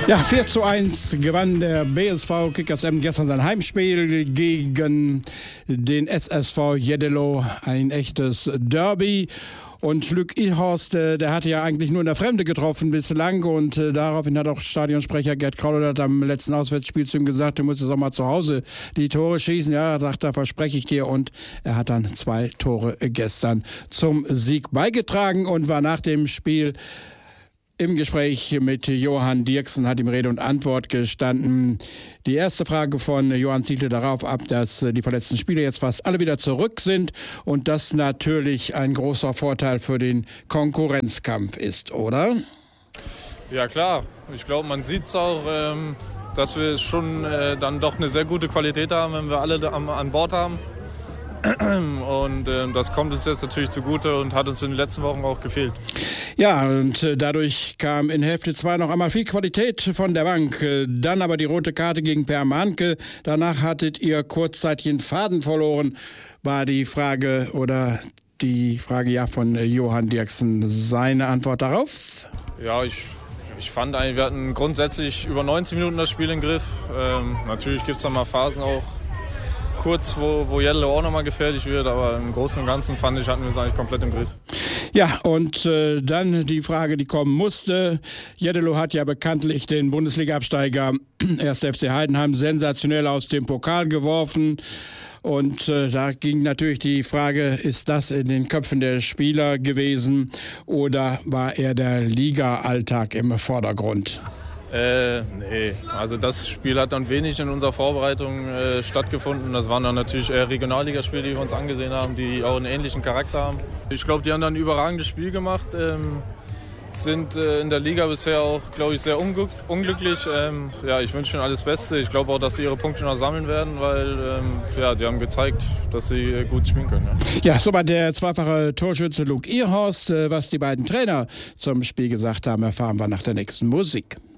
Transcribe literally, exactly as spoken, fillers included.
Ja, vier zu eins gewann der B S V Kickers Emden gestern sein Heimspiel gegen den S S V Jeddelo. Ein echtes Derby. Und Luc Ihorst, der hatte ja eigentlich nur in der Fremde getroffen bislang und äh, daraufhin hat auch Stadionsprecher Gerd Kraudert am letzten Auswärtsspiel zu ihm gesagt, du musst jetzt auch mal zu Hause die Tore schießen. Ja, er sagt, da verspreche ich dir, und er hat dann zwei Tore gestern zum Sieg beigetragen und war nach dem Spiel im Gespräch mit Johann Dirksen, hat ihm Rede und Antwort gestanden. Die erste Frage von Johann zielte darauf ab, dass die verletzten Spieler jetzt fast alle wieder zurück sind und das natürlich ein großer Vorteil für den Konkurrenzkampf ist, oder? Ja klar, ich glaube, man sieht es auch, ähm, dass wir schon äh, dann doch eine sehr gute Qualität haben, wenn wir alle am, an Bord haben. Und äh, das kommt uns jetzt natürlich zugute und hat uns in den letzten Wochen auch gefehlt. Ja, und äh, dadurch kam in Hälfte zwei noch einmal viel Qualität von der Bank. Äh, dann aber die rote Karte gegen Per Mahnke. Danach hattet ihr kurzzeitig den Faden verloren, war die Frage oder die Frage ja von äh, Johann Dirksen. Seine Antwort darauf? Ja, ich, ich fand eigentlich, wir hatten grundsätzlich über neunzig Minuten das Spiel im Griff. Ähm, natürlich gibt es da mal Phasen auch kurz, wo, wo Jeddelo auch nochmal gefährlich wird, aber im Großen und Ganzen fand ich, hatten wir es eigentlich komplett im Griff. Ja, und äh, dann die Frage, die kommen musste. Jeddelo hat ja bekanntlich den Bundesliga-Absteiger erster F C Heidenheim sensationell aus dem Pokal geworfen. Und äh, da ging natürlich die Frage, ist das in den Köpfen der Spieler gewesen oder war eher der Liga-Alltag im Vordergrund? Äh, nee, also das Spiel hat dann wenig in unserer Vorbereitung äh, stattgefunden. Das waren dann natürlich eher Regionalligaspiele, die wir uns angesehen haben, die auch einen ähnlichen Charakter haben. Ich glaube, die haben dann ein überragendes Spiel gemacht, ähm, sind äh, in der Liga bisher auch, glaube ich, sehr unglück- unglücklich. Ähm, ja, ich wünsche ihnen alles Beste. Ich glaube auch, dass sie ihre Punkte noch sammeln werden, weil ähm, ja, die haben gezeigt, dass sie äh, gut spielen können. Ja, ja, soweit der zweifache Torschütze Luc Ihorst. Was die beiden Trainer zum Spiel gesagt haben, erfahren wir nach der nächsten Musik.